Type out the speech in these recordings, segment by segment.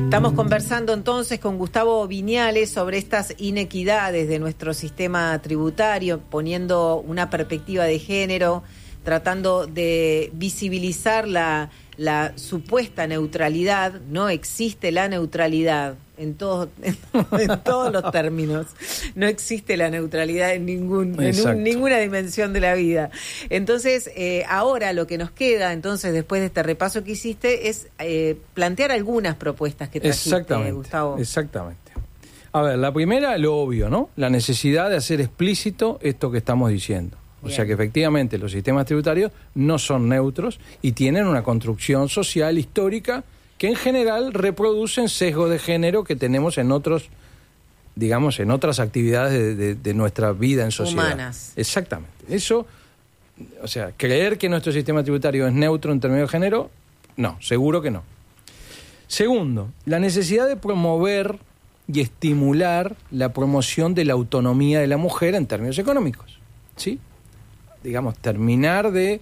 Estamos conversando entonces con Gustavo Viñales sobre estas inequidades de nuestro sistema tributario, poniendo una perspectiva de género, tratando de visibilizar la supuesta neutralidad. No existe la neutralidad en todos los términos. No existe la neutralidad en ninguna dimensión de la vida. Entonces, ahora lo que nos queda, entonces, después de este repaso que hiciste, es plantear algunas propuestas que trajiste, Gustavo. Exactamente. A ver, la primera, lo obvio, ¿no? La necesidad de hacer explícito esto que estamos diciendo. O sea que efectivamente los sistemas tributarios no son neutros y tienen una construcción social histórica que en general reproducen sesgos de género que tenemos en otros, digamos, en otras actividades de nuestra vida en sociedad. Humanas. Exactamente. Eso, o sea, creer que nuestro sistema tributario es neutro en términos de género, no, seguro que no. Segundo, la necesidad de promover y estimular la promoción de la autonomía de la mujer en términos económicos, ¿sí? Digamos, terminar de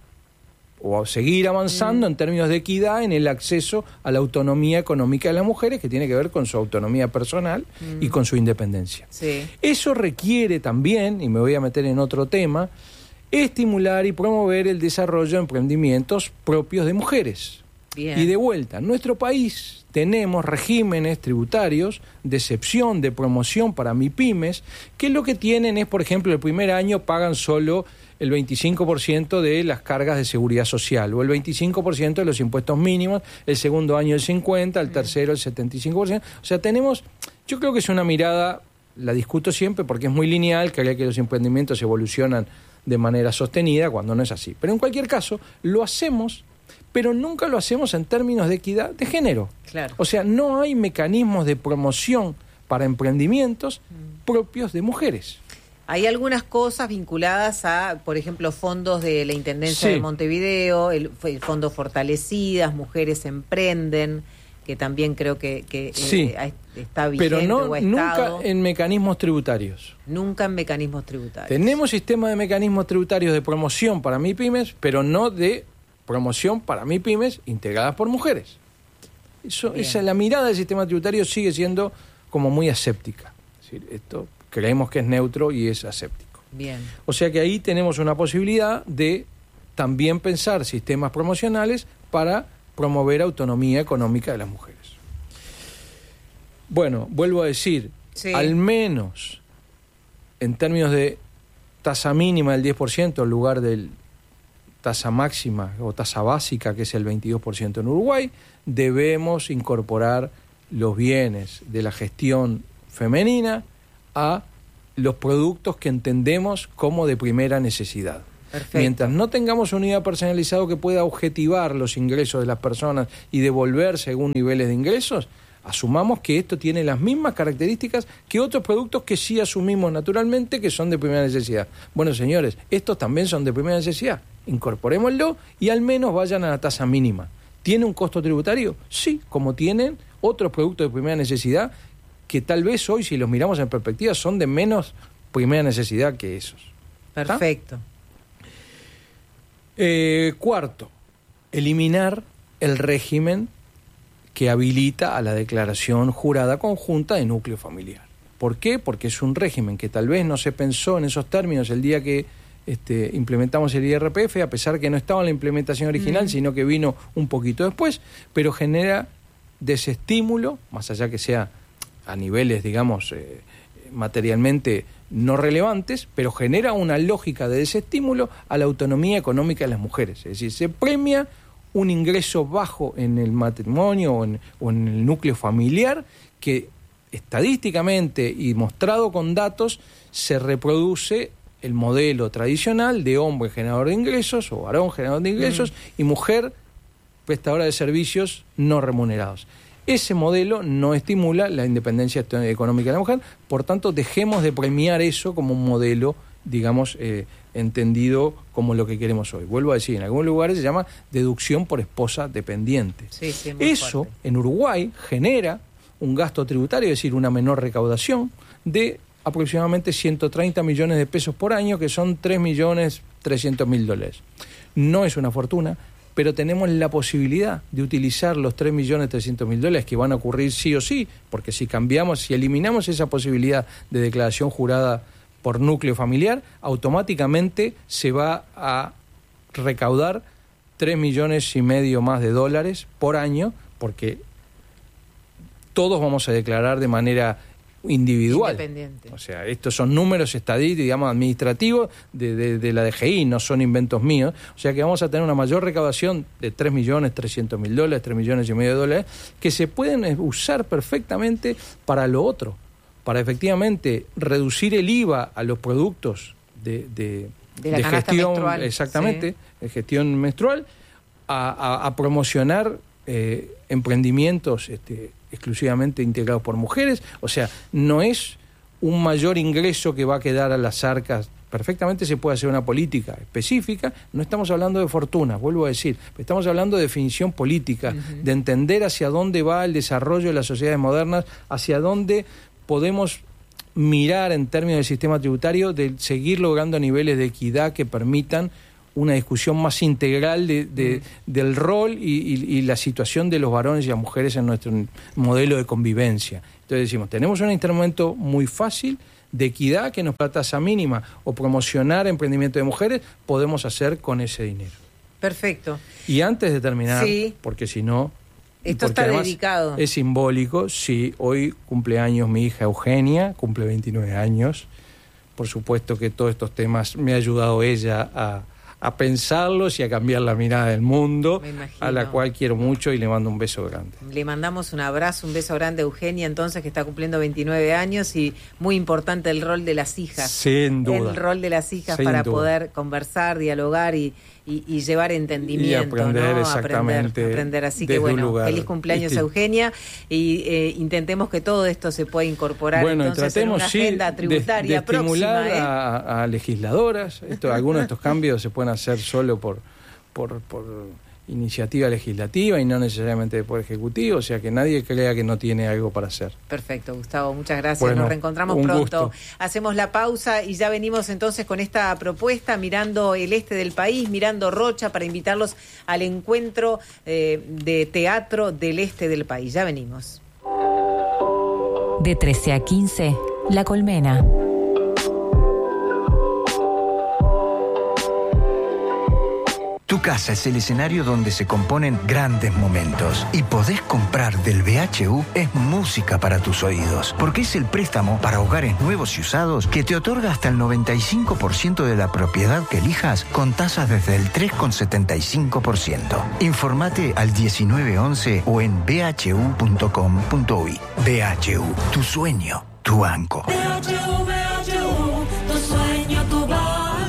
o seguir avanzando en términos de equidad en el acceso a la autonomía económica de las mujeres, que tiene que ver con su autonomía personal y con su independencia. Sí. Eso requiere también, y me voy a meter en otro tema, estimular y promover el desarrollo de emprendimientos propios de mujeres. Bien. Y de vuelta, en nuestro país tenemos regímenes tributarios de excepción, de promoción para MIPYMES, que lo que tienen es, por ejemplo, el primer año pagan solo el 25% de las cargas de seguridad social o el 25% de los impuestos mínimos, el segundo año el 50%, el tercero el 75%. O sea, tenemos, yo creo que es una mirada, la discuto siempre porque es muy lineal, creer que los emprendimientos evolucionan de manera sostenida cuando no es así. Pero en cualquier caso, lo hacemos, pero nunca lo hacemos en términos de equidad de género. Claro. O sea, no hay mecanismos de promoción para emprendimientos propios de mujeres. Hay algunas cosas vinculadas a, por ejemplo, fondos de la Intendencia de Montevideo, el Fondo Fortalecidas, Mujeres Emprenden, que también creo que está vigente, pero no, o ha estado. Nunca en mecanismos tributarios. Nunca en mecanismos tributarios. Tenemos sistema de mecanismos tributarios de promoción para MIPYMES, pero no de promoción para MIPYMES integradas por mujeres. La mirada del sistema tributario sigue siendo como muy aséptica. Es decir, esto creemos que es neutro y es aséptico. Bien. O sea que ahí tenemos una posibilidad de también pensar sistemas promocionales para promover autonomía económica de las mujeres. Bueno, vuelvo a decir, al menos en términos de tasa mínima del 10% en lugar de tasa máxima o tasa básica, que es el 22% en Uruguay, debemos incorporar los bienes de la gestión femenina a los productos que entendemos como de primera necesidad. Perfecto. Mientras no tengamos un IVA personalizado que pueda objetivar los ingresos de las personas y devolver según niveles de ingresos, asumamos que esto tiene las mismas características que otros productos que sí asumimos naturalmente que son de primera necesidad. Bueno, señores, estos también son de primera necesidad. Incorporémoslo y al menos vayan a la tasa mínima. ¿Tiene un costo tributario? Sí, como tienen otros productos de primera necesidad que tal vez hoy, si los miramos en perspectiva, son de menos primera necesidad que esos. Perfecto. Cuarto, eliminar el régimen que habilita a la declaración jurada conjunta de núcleo familiar. ¿Por qué? Porque es un régimen que tal vez no se pensó en esos términos el día que implementamos el IRPF, a pesar que no estaba en la implementación original, sino que vino un poquito después, pero genera desestímulo, más allá que sea a niveles, digamos, materialmente no relevantes, pero genera una lógica de desestímulo a la autonomía económica de las mujeres. Es decir, se premia un ingreso bajo en el matrimonio o en el núcleo familiar que estadísticamente y mostrado con datos se reproduce el modelo tradicional de hombre generador de ingresos o varón generador de ingresos y mujer prestadora de servicios no remunerados. Ese modelo no estimula la independencia económica de la mujer, por tanto dejemos de premiar eso como un modelo, digamos, entendido como lo que queremos hoy. Vuelvo a decir, en algunos lugares se llama deducción por esposa dependiente. Sí, eso fuerte. En Uruguay genera un gasto tributario, es decir, una menor recaudación de aproximadamente 130 millones de pesos por año, que son $3.300.000. No es una fortuna, pero tenemos la posibilidad de utilizar los $3.300.000 que van a ocurrir sí o sí, porque si cambiamos, si eliminamos esa posibilidad de declaración jurada por núcleo familiar, automáticamente se va a recaudar $3,5 millones más de dólares por año, porque todos vamos a declarar de manera individual. Independiente. O sea, estos son números estadísticos, digamos, administrativos de la DGI, no son inventos míos. O sea que vamos a tener una mayor recaudación de $3.300.000, $3,5 millones de dólares, que se pueden usar perfectamente para lo otro, para efectivamente reducir el IVA a los productos de gestión menstrual. Exactamente, sí. De gestión menstrual, a promocionar emprendimientos exclusivamente integrados por mujeres. O sea, no es un mayor ingreso que va a quedar a las arcas. Perfectamente se puede hacer una política específica. No estamos hablando de fortuna, vuelvo a decir, estamos hablando de definición política, de entender hacia dónde va el desarrollo de las sociedades modernas, hacia dónde podemos mirar en términos del sistema tributario, de seguir logrando niveles de equidad que permitan una discusión más integral del rol y la situación de los varones y las mujeres en nuestro modelo de convivencia. Entonces decimos, tenemos un instrumento muy fácil de equidad que nos da tasa mínima, o promocionar emprendimiento de mujeres, podemos hacer con ese dinero. Perfecto. Y antes de terminar, sí, porque si no... Esto está dedicado. Es simbólico, sí, hoy cumpleaños mi hija Eugenia, cumple 29 años. Por supuesto que todos estos temas me ha ayudado ella a pensarlos y a cambiar la mirada del mundo, a la cual quiero mucho y le mando un beso grande. Le mandamos un abrazo, un beso grande a Eugenia, entonces, que está cumpliendo 29 años, y muy importante el rol de las hijas. Sin duda. El rol de las hijas Sin para duda. Poder conversar, dialogar y llevar entendimiento, y aprender, ¿no? Exactamente, aprender. Así que bueno, feliz cumpleaños Eugenia, y intentemos que todo esto se pueda incorporar entonces en una agenda tributaria de estimular próxima, a legisladoras. Algunos de estos cambios se pueden hacer solo por iniciativa legislativa y no necesariamente por ejecutivo, o sea que nadie crea que no tiene algo para hacer. Perfecto, Gustavo, muchas gracias. Bueno, nos reencontramos pronto. Gusto. Hacemos la pausa y ya venimos entonces con esta propuesta, mirando el este del país, mirando Rocha, para invitarlos al encuentro de teatro del este del país. Ya venimos. De 13 a 15, La Colmena. Tu casa es el escenario donde se componen grandes momentos. Y podés comprar del BHU es música para tus oídos, porque es el préstamo para hogares nuevos y usados que te otorga hasta el 95% de la propiedad que elijas, con tasas desde el 3,75%. Informate al 1911 o en bhu.com.uy. BHU, tu sueño, tu banco. BHU, tu sueño, tu banco.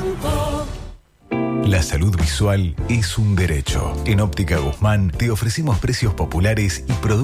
La salud visual es un derecho. En Óptica Guzmán te ofrecemos precios populares y productos